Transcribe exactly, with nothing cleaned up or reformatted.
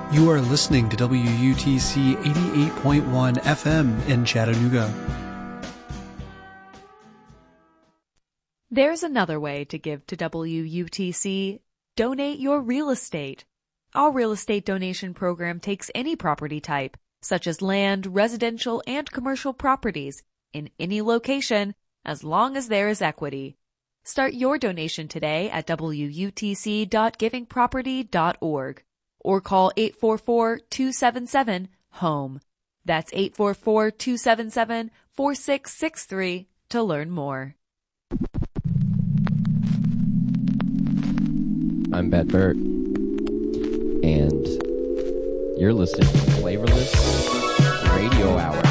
You are listening to W U T C eighty-eight point one F M in Chattanooga. There's another way to give to W U T C. Donate your real estate. Our real estate donation program takes any property type, such as land, residential, and commercial properties, in any location, as long as there is equity. Start your donation today at W U T C dot giving property dot org or call eight four four, two seven seven, HOME. That's eight four four, two seven seven, four six six three to learn more. I'm Bat Burt, and you're listening to Flavorless Radio Hour.